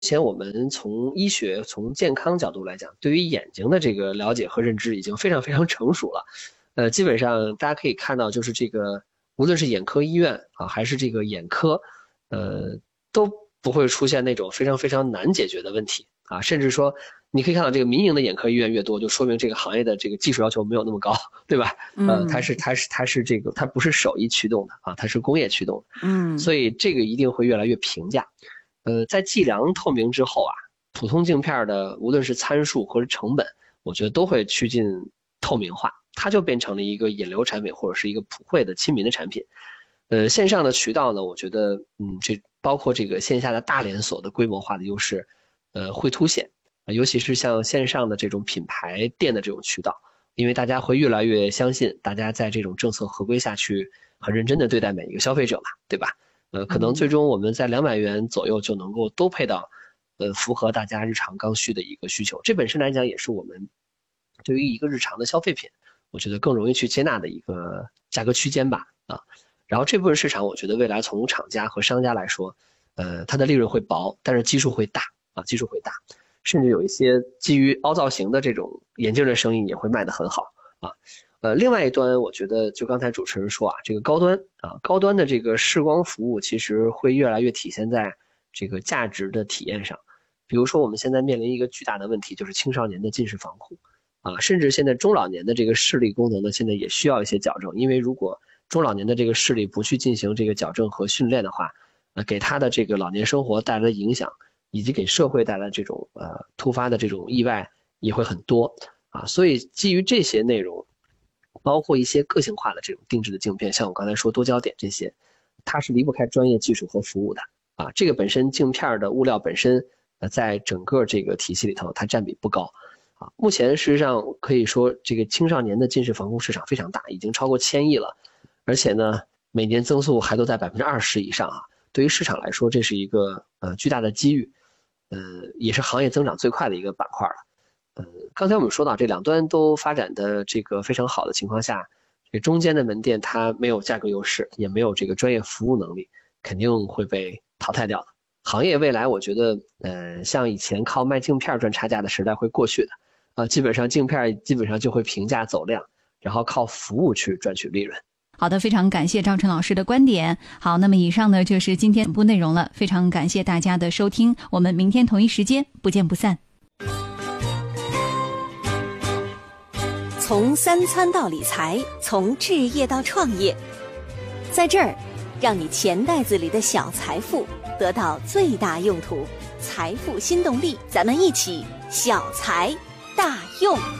前我们从医学、从健康角度来讲，对于眼睛的这个了解和认知已经非常非常成熟了。基本上大家可以看到，就是这个无论是眼科医院啊，还是这个眼科，都不会出现那种非常非常难解决的问题啊。甚至说，你可以看到这个民营的眼科医院越多，就说明这个行业的这个技术要求没有那么高，对吧？它是这个，它不是手艺驱动的啊，它是工业驱动的。所以这个一定会越来越平价。在计量透明之后啊，普通镜片的无论是参数或者成本，我觉得都会趋近透明化，它就变成了一个引流产品或者是一个普惠的亲民的产品。线上的渠道呢，我觉得这包括这个线下的大连锁的规模化的优势，会凸显，尤其是像线上的这种品牌店的这种渠道，因为大家会越来越相信，大家在这种政策合规下去很认真的对待每一个消费者嘛，对吧？可能最终我们在200元左右就能够都配到，符合大家日常刚需的一个需求。这本身来讲也是我们对于一个日常的消费品，我觉得更容易去接纳的一个价格区间吧啊。然后这部分市场，我觉得未来从厂家和商家来说，它的利润会薄，但是基数会大啊，基数会大，甚至有一些基于凹造型的这种眼镜的生意也会卖得很好啊。另外一端，我觉得就刚才主持人说啊，这个高端的这个视光服务其实会越来越体现在这个价值的体验上。比如说我们现在面临一个巨大的问题，就是青少年的近视防护啊，甚至现在中老年的这个视力功能呢，现在也需要一些矫正，因为如果中老年的这个视力不去进行这个矫正和训练的话，给他的这个老年生活带来的影响，以及给社会带来这种突发的这种意外也会很多啊。所以基于这些内容，包括一些个性化的这种定制的镜片，像我刚才说多焦点这些，它是离不开专业技术和服务的啊。这个本身镜片的物料本身，在整个这个体系里头，它占比不高啊。目前事实上可以说，这个青少年的近视防护市场非常大，已经超过1000亿了，而且呢，每年增速还都在20%以上啊。对于市场来说，这是一个巨大的机遇，也是行业增长最快的一个板块了。刚才我们说到这两端都发展的这个非常好的情况下，这中间的门店它没有价格优势，也没有这个专业服务能力，肯定会被淘汰掉的。行业未来我觉得像以前靠卖镜片赚差价的时代会过去的基本上镜片基本上就会平价走量，然后靠服务去赚取利润。 好的，非常感谢赵晨老师的观点。好，那么以上呢就是今天全部内容了，非常感谢大家的收听，我们明天同一时间不见不散。 从3餐到理财，从置业到创业，在这儿让你钱袋子里的小财富得到最大用途。财富新动力，咱们一起小财大用。